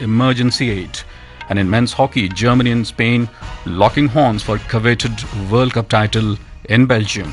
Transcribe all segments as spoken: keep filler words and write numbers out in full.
emergency aid. And in men's hockey, Germany and Spain locking horns for coveted World Cup title in Belgium.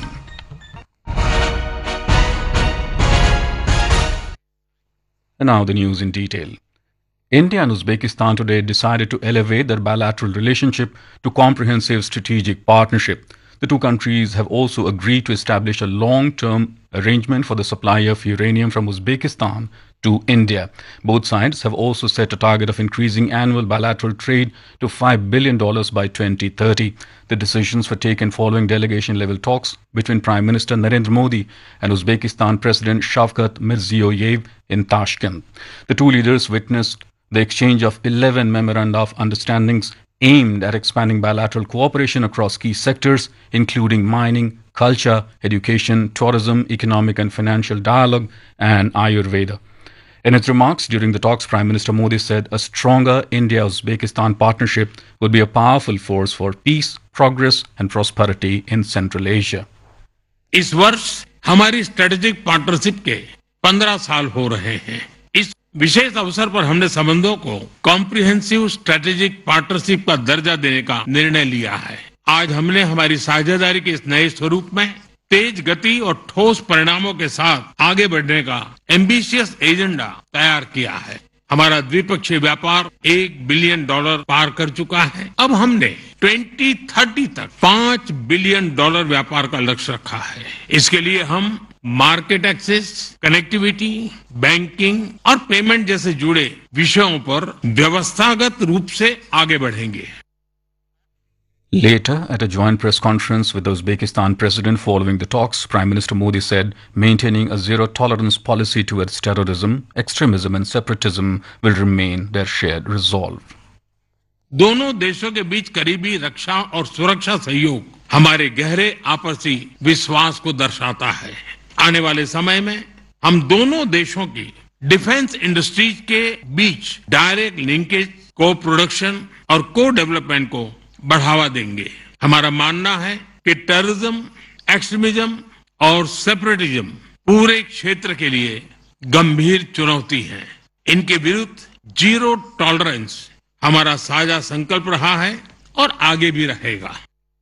And now the news in detail. India and Uzbekistan today decided to elevate their bilateral relationship to comprehensive strategic partnership. The two countries have also agreed to establish a long-term arrangement for the supply of uranium from Uzbekistan to India. Both sides have also set a target of increasing annual bilateral trade to five billion dollars by twenty thirty. The decisions were taken following delegation-level talks between Prime Minister Narendra Modi and Uzbekistan President Shavkat Mirziyoyev in Tashkent. The two leaders witnessed the exchange of eleven memoranda of understandings aimed at expanding bilateral cooperation across key sectors, including mining, culture, education, tourism, economic and financial dialogue, and Ayurveda. In its remarks during the talks, Prime Minister Modi said a stronger India-Uzbekistan partnership would be a powerful force for peace, progress, and prosperity in Central Asia. इस वर्ष हमारी strategic partnership के पंद्रह साल हो रहे हैं। इस विशेष अवसर पर हमने संबंधों को कॉम्प्रिहेंसिव स्ट्रेटेजिक पार्टनरशिप का दर्जा देने का निर्णय लिया है। आज हमने हमारी साझेदारी के इस नए स्वरूप में तेज गति और ठोस परिणामों के साथ आगे बढ़ने का एम्बिशियस एजेंडा तैयार किया है। हमारा द्विपक्षीय व्यापार एक बिलियन डॉलर पार कर चुका है। अब हमने ट्वेंटी थर्टी तक पांच बिलियन डॉलर व्यापार का लक्ष्य रखा है। इसके लिए हम मार्केट एक्सेस, कनेक्टिविटी, बैंकिंग और पेमेंट जैसे जुड़े विषयों पर व्यवस्थागत रूप से आगे बढ़ेंगे। Later, at a joint press conference with the Uzbekistan president following the talks, Prime Minister Modi said maintaining a zero-tolerance policy towards terrorism, extremism and separatism will remain their shared resolve. दोनों देशों के बीच करीबी रक्षा और सुरक्षा सहयोग हमारे गहरे आपसी विश्वास को दर्शाता है। आने वाले समय में हम दोनों देशों की डिफेंस इंडस्ट्रीज के बीच डायरेक्ट लिंकेज, को प्रोडक्शन और को डेवलपमेंट को बढ़ावा देंगे। हमारा मानना है कि टेररिज्म, एक्सट्रीमिज्म और सेपरेटिज्म पूरे क्षेत्र के लिए गंभीर चुनौती है। इनके विरुद्ध जीरो टॉलरेंस हमारा साझा संकल्प रहा है और आगे भी रहेगा।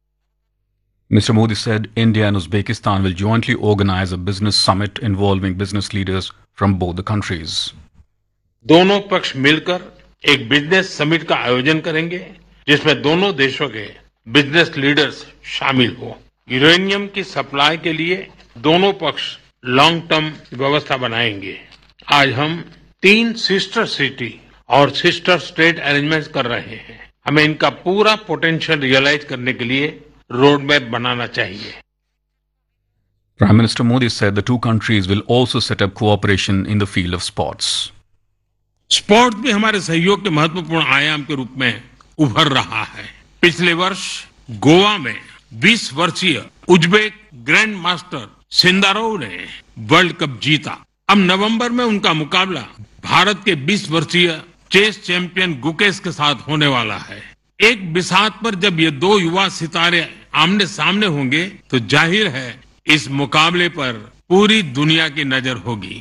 Mister Modi said India and Uzbekistan will jointly organize a business summit involving business leaders from both the countries. दोनों पक्ष मिलकर एक बिजनेस समिट का आयोजन करेंगे जिसमें दोनों देशों के बिजनेस लीडर्स शामिल हो। यूरेनियम की सप्लाई के लिए दोनों पक्ष लॉन्ग टर्म व्यवस्था बनाएंगे। आज हम तीन सिस्टर सिटी और सिस्टर स्टेट अरेंजमेंट्स कर रहे हैं। हमें इनका पूरा पोटेंशियल रियलाइज करने के लिए रोड मैप बनाना चाहिए। Prime Minister Modi said the two countries will also set up cooperation in the field of sports. Sports भी हमारे सहयोग के महत्वपूर्ण आयाम के रूप में उभर रहा है। पिछले वर्ष गोवा में बीस वर्षीय उज्बेक ग्रैंड मास्टर सिंदारोव ने वर्ल्ड कप जीता। अब नवंबर में उनका मुकाबला भारत के बीस वर्षीय चेस चैंपियन गुकेश के साथ होने वाला है। एक बिसात पर जब ये दो युवा सितारे आमने सामने होंगे तो जाहिर है इस मुकाबले पर पूरी दुनिया की नजर होगी।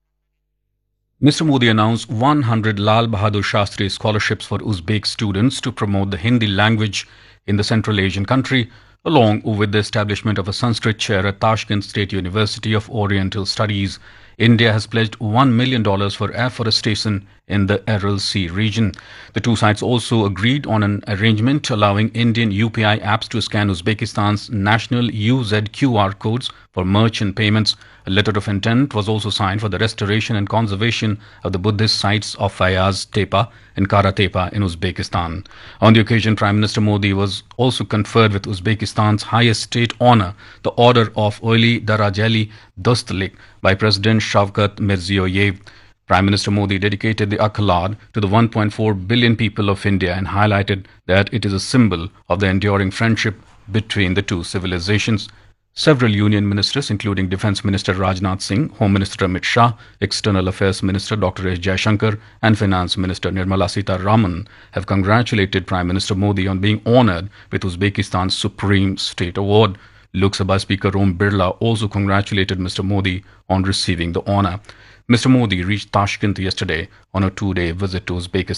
Mister Modi announced one hundred Lal Bahadur Shastri scholarships for Uzbek students to promote the Hindi language in the Central Asian country, along with the establishment of a Sanskrit chair at Tashkent State University of Oriental Studies. India has pledged one million dollars for afforestation in the Aral Sea region. The two sides also agreed on an arrangement allowing Indian U P I apps to scan Uzbekistan's national U Z Q R codes for merchant payments. A letter of intent was also signed for the restoration and conservation of the Buddhist sites of Fayaz Tepa and Kara Tepa in Uzbekistan. On the occasion, Prime Minister Modi was also conferred with Uzbekistan's highest state honor, the Order of Oili Darajali Dostlik, by President Shavkat Mirziyoyev. Prime Minister Modi dedicated the accolade to the one point four billion people of India and highlighted that it is a symbol of the enduring friendship between the two civilizations. Several union ministers, including Defence Minister Rajnath Singh, Home Minister Amit Shah, External Affairs Minister Doctor S. Jaishankar and Finance Minister Nirmala Sitharaman have congratulated Prime Minister Modi on being honoured with Uzbekistan's Supreme State Award. Lok Sabha Speaker Om Birla also congratulated Mister Modi on receiving the honour. Mister Modi reached Tashkent yesterday on a two-day visit to Uzbekistan.